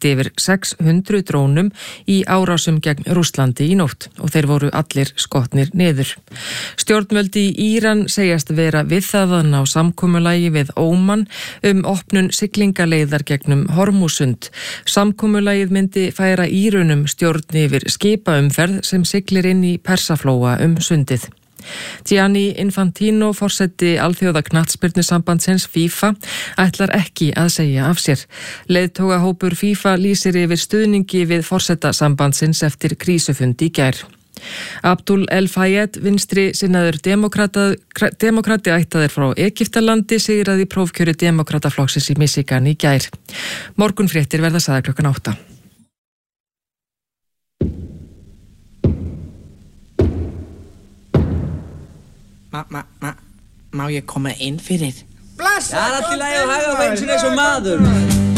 beitti yfir 600 drónum í árásum gegn Rússlandi í nótt og þeir voru allir skotnir niður. Stjórnvöld í Íran segjast vera við það að ná samkomulagi við Óman opnun siglingaleiðar gegnum Hormúsund. Samkomulagið myndi færa Írunum stjórn yfir skipaumferð sem siglir inn í Persaflóa sundið. Gianni Infantino, forseti alþjóða knattspyrnusambandsins FIFA, ætlar ekki að segja af sér. Leiðtogahópur FIFA lýsir yfir stuðningi við forsetasambandsins eftir krísufund í gær. Abdul El-Fayed, vinstri sinnaður demokrati ættaður frá Egyptalandi, sigraði prófkjöri demokrataflokksins í Michigan í gær. Morgunfréttir verða sagðar 8:00. Má ég koma inn fyrir? Blessa! Það allt í lagi og hægða á eins og maður.